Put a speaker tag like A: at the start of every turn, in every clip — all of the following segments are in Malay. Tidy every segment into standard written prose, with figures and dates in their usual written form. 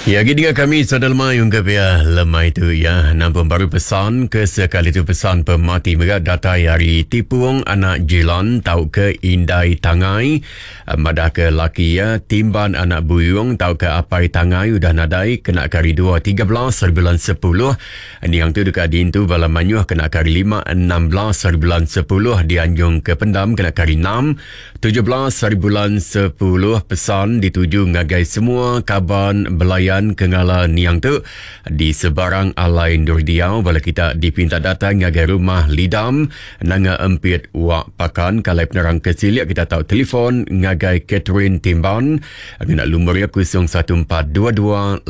A: Ya, dengan kami Saudara Lemai ungkap ya lemai itu ya. Nampun baru pesan ke sekali itu pesan pemati megat datai hari tipuang anak jilan tau ke indai tangai madah ke laki ya timban anak buyung tau ke apai tangai udah nadai kena kari 2 13 bulan 10 ini yang tu dekat dintu bala manyuh kena kari 5 16 bulan 10 dianjung ke pendam kena kari 6 17 bulan 10 pesan dituju ngagai semua kaban belayan kengala niang tu di sebarang alain Durdiau bala kita dipinta datang ngagai rumah lidam nanga empit wak pakan kalai penerang kesilik kita tahu telefon ngagai Catherine Timban ngena lumur ya 01422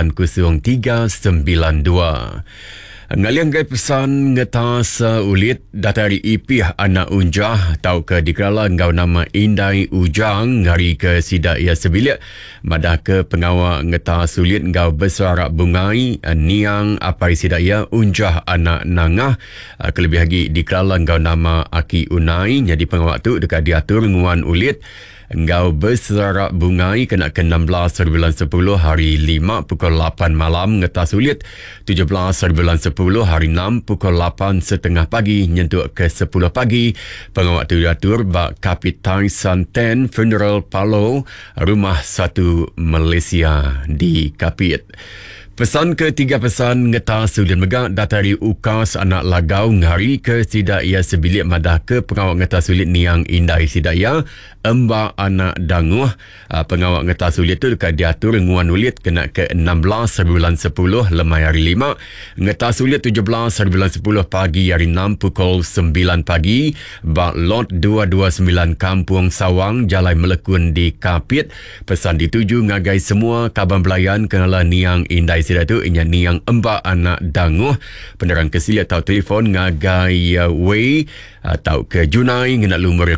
A: 80392 ngaliang gai pesan ngetas ulit datari ipih anak unjah tau ke dikerala ngau nama Indai Ujang ngari ke sida ia sebilik madah ke pengawal ngetas ulit ngau besarak bungai niang apai sida ia unjah anak nangah kelebih lagi dikerala ngau nama Aki Unai jadi pengawal tu dekat diatur nguan ulit Engkau berserak bungai kena ke 16 bulan 10 hari 5 pukul 8 malam ngetas ulit 17 bulan 10 hari 6 pukul 8 setengah pagi nyentuk ke 10 pagi pengawal tu diatur bak Kapitan Santen Funeral Palo Rumah 1 Malaysia di Kapit. Pesan ketiga pesan ngetas sulit megak datari ukas anak lagau ngari ke sida ia sebilik madah ke pengawal ngetas sulit niang indai sida ia emba anak danguh pengawal ngetas sulit tu dekat diatur nguan ulit kena ke 16 bulan 10 lemai hari 5 ngetas sulit 17 bulan 10 pagi hari 6 pukul 9 pagi bak lot 229 Kampung Sawang Jalai Melekun di Kapit pesan dituju ngagai semua kaban belayan kenala niang indai sida tu inya niang emba anak danguh penerang kesilik atau telefon ngagai Wei atau ke Junai ngena lumur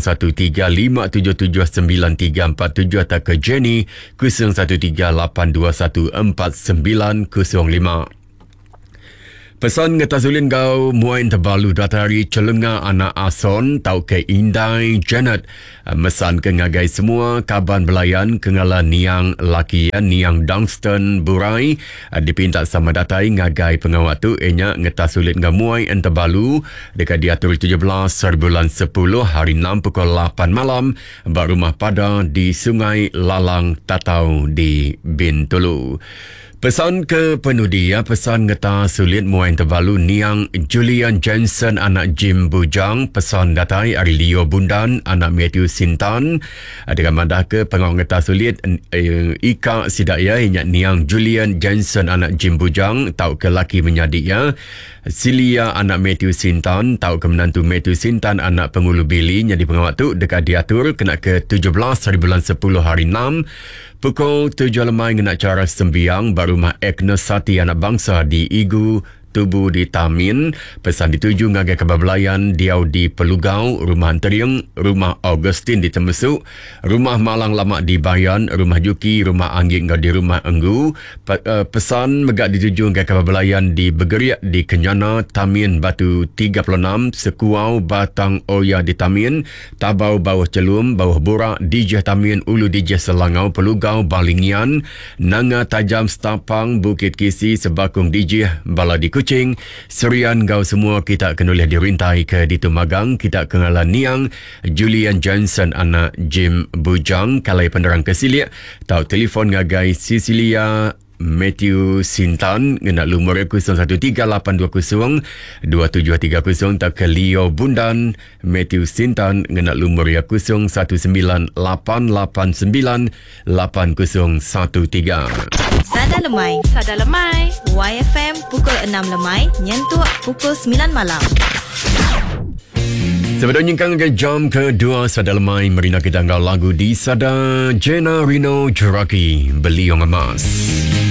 A: 0135779347 atau ke Jenny 0138214905. Pesan ngetas ulin kau muain terbalu datari celenga anak ason tau ke Indai Janet mesan ke ngagai semua kaban belayan kengala niang laki niang Dunstan Burai dipinta sama datai ngagai pengawal tu enya ngetas ulin kau muain terbalu dekat diatur 17 bulan 10 hari 6 pukul 8 malam bak rumah pada di Sungai Lalang Tatau di Bintulu. Pesan ke penudi ya, pesan ngetas sulit muain terbalu niang Julian Jensen anak Jim Bujang, pesan datai Ari Leo Bundan anak Matthew Sintan dengan madah ke pengawal ngetas sulit Ika Sidaya inyak niang Julian Jensen anak Jim Bujang tau ke laki menyadik ya Silia anak Matthew Sintan tau ke menantu Matthew Sintan anak Pengulu Bili jadi pengawal tu dekat diatur kena ke 17 bulan 10 hari 6 pukul 7 lemai ngena cara sembiang barumah Agnes Sati anak bangsa di Igu Tubuh di Tamin pesan dituju ngagai kebablayan Diau di Pelugau rumah Anteriang rumah Augustin di Temesuk rumah Malang Lama di Bayan rumah Juki rumah Angging di rumah Enggu pesan megak dituju ngagai kebablayan di Begeriak di Kenyana Tamin Batu 36 Sekuau Batang Oya di Tamin Tabau Bawah Celum Bawah Burak DJ Tamin Ulu DJ Selangau Pelugau Balingian Nanga Tajam Stapang Bukit Kisi Sebakung DJ Bala di Kuching, Serian kau semua kita akan boleh dirintai ke Ditu Magang, kita kenalan niang Julian Johnson anak Jim Bujang, kalai penerang kesilik, tahu telefon ngagai Cecilia Matthew Sintan ngena lumur 0138202730 tak ke Leo Bundan Matthew Sintan ngena lumur 0198898013.
B: Sada lemai YFM pukul 6 lemai nyentuh pukul 9 malam.
A: Sebelumnya kan ke jam kedua Sada Lemai merina kita lagu di Sada Jena Rino Juraki Beliong Emas.